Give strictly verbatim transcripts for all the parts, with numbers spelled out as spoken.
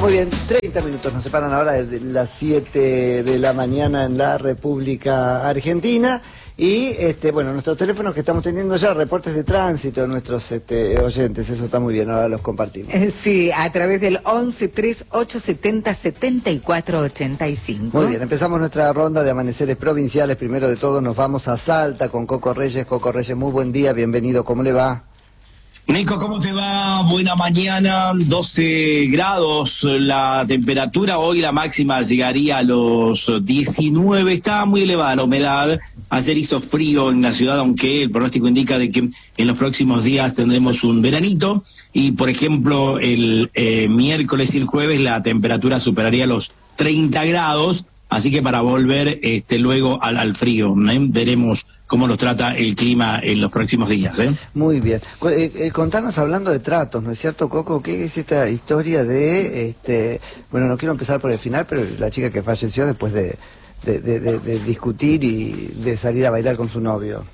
Muy bien, treinta minutos nos separan ahora de las siete de la mañana en la República Argentina. Y, este, bueno, nuestros teléfonos que estamos teniendo ya, reportes de tránsito de nuestros este, oyentes, eso está muy bien, ahora los compartimos. Sí, a través del once, tres, ocho, setenta, setenta y cuatro, ochenta y cinco. Muy bien, empezamos nuestra ronda de amaneceres provinciales. Primero de todo nos vamos a Salta con Coco Reyes. Coco Reyes, muy buen día, bienvenido, ¿cómo le va? Nico, ¿cómo te va? Buena mañana, doce grados la temperatura, hoy la máxima llegaría a los diecinueve, está muy elevada la humedad, ayer hizo frío en la ciudad, aunque el pronóstico indica de que en los próximos días tendremos un veranito, y por ejemplo el eh, miércoles y el jueves la temperatura superaría los treinta grados, así que para volver este, luego al, al frío, ¿eh? Veremos cómo nos trata el clima en los próximos días. ¿eh? Muy bien. Eh, eh, contanos hablando de tratos, ¿no es cierto, Coco? ¿Qué es esta historia de, este, bueno, no quiero empezar por el final, pero la chica que falleció después de, de, de, de, de discutir y de salir a bailar con su novio?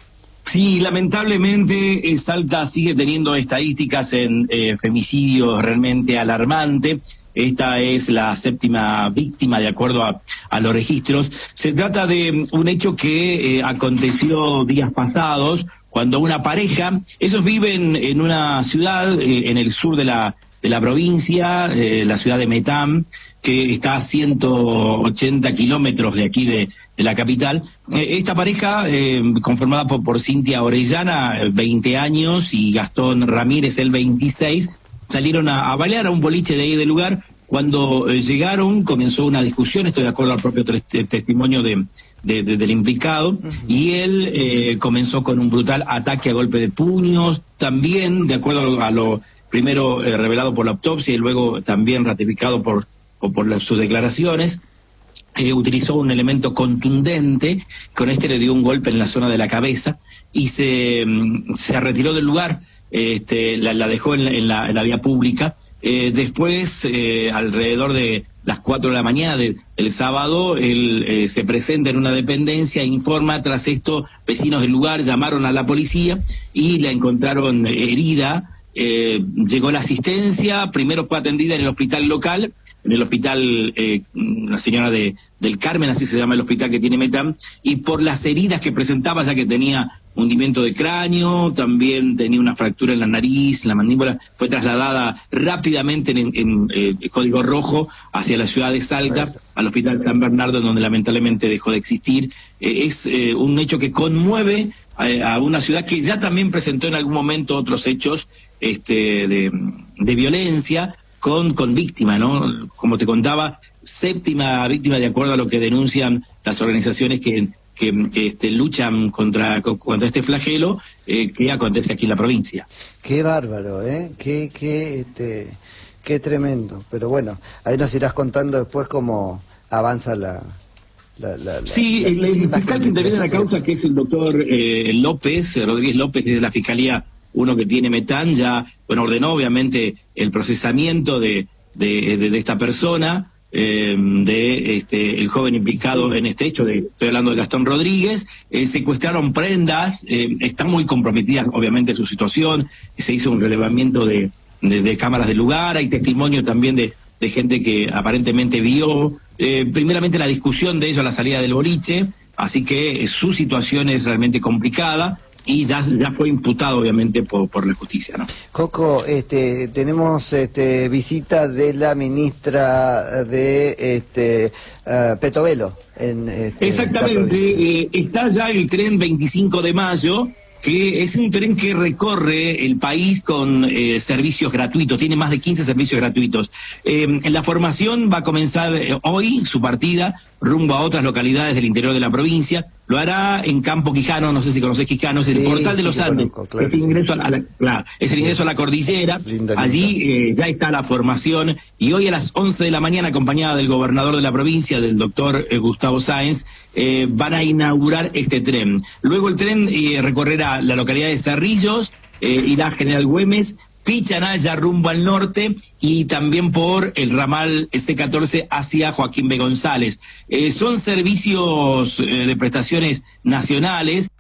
Sí, lamentablemente Salta sigue teniendo estadísticas en eh, femicidios realmente alarmantes. Esta es la séptima víctima de acuerdo a, a los registros. Se trata de un hecho que eh, aconteció días pasados cuando una pareja, ellos viven en una ciudad eh, en el sur de la, de la provincia, eh, la ciudad de Metán, que está a ciento ochenta kilómetros de aquí de, de la capital. Eh, esta pareja, eh, conformada por, por Cintia Orellana, veinte años, y Gastón Ramírez, el veintiséis, salieron a, a bailar a un boliche de ahí del lugar. Cuando eh, llegaron comenzó una discusión, estoy de acuerdo al propio testimonio de, de, de, del implicado, uh-huh. y él eh, comenzó con un brutal ataque a golpe de puños, también de acuerdo a lo, a lo primero eh, revelado por la autopsia y luego también ratificado por, por, por las, sus declaraciones. Eh, utilizó un elemento contundente, con este le dio un golpe en la zona de la cabeza y se, se retiró del lugar. Este, la, la dejó en la, en la, en la vía pública. Eh, después, eh, alrededor de las cuatro de la mañana de, del sábado, él eh, se presenta en una dependencia, informa. Tras esto, vecinos del lugar llamaron a la policía y la encontraron herida. Eh, llegó la asistencia, primero fue atendida en el hospital local, en el hospital eh, la señora de, del Carmen, así se llama el hospital que tiene Metán, y por las heridas que presentaba, ya que tenía hundimiento de cráneo, también tenía una fractura en la nariz, la mandíbula, fue trasladada rápidamente en, en, en eh, código rojo hacia la ciudad de Salta, al hospital San Bernardo, donde lamentablemente dejó de existir. Eh, es eh, un hecho que conmueve a, a una ciudad que ya también presentó en algún momento otros hechos este, de, de violencia, con, con víctima, ¿no? Como te contaba, séptima víctima de acuerdo a lo que denuncian las organizaciones que, que, que este, luchan contra, contra este flagelo eh, que acontece aquí en la provincia. Qué bárbaro, ¿eh? Qué, qué, este, qué tremendo. Pero bueno, ahí nos irás contando después cómo avanza la... La, la, la, sí, la, el, el sí, fiscal que interviene en la causa, que es el doctor eh, López, Rodríguez López, de la Fiscalía uno que tiene Metán, ya bueno ordenó obviamente el procesamiento de, de, de, de esta persona, eh, de este el joven implicado en este hecho, de, estoy hablando de Gastón Rodríguez. Eh, secuestraron prendas, eh, está muy comprometida obviamente su situación, se hizo un relevamiento de, de, de cámaras del lugar, hay testimonio también de, de gente que aparentemente vio, eh, primeramente la discusión de ellos a la salida del boliche, así que eh, su situación es realmente complicada. Y ya, ya fue imputado, obviamente, por, por la justicia, ¿no? Coco, este, tenemos este, visita de la ministra de este, uh, Petovelo. En, este, Exactamente, eh, está ya el tren veinticinco de mayo, que es un tren que recorre el país con eh, servicios gratuitos, tiene más de quince servicios gratuitos. Eh, la formación va a comenzar eh, hoy, su partida, rumbo a otras localidades del interior de la provincia. Lo hará en Campo Quijano, no sé si conoces Quijano, es sí, el portal de sí, los Andes, conozco, claro, es, el ingreso sí. a la, claro, es el ingreso a la cordillera. Linda, linda. Allí eh, ya está la formación, y hoy a las once de la mañana, acompañada del gobernador de la provincia, del doctor eh, Gustavo Sáenz, eh, van a inaugurar este tren. Luego el tren eh, recorrerá la localidad de Cerrillos, eh, irá a General Güemes, Pichanaya rumbo al norte, y también por el ramal C catorce hacia Joaquín B. González. Eh, son servicios eh, de prestaciones nacionales.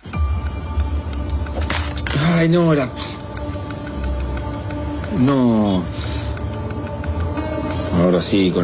Ay, no, la... No... Ahora sí, con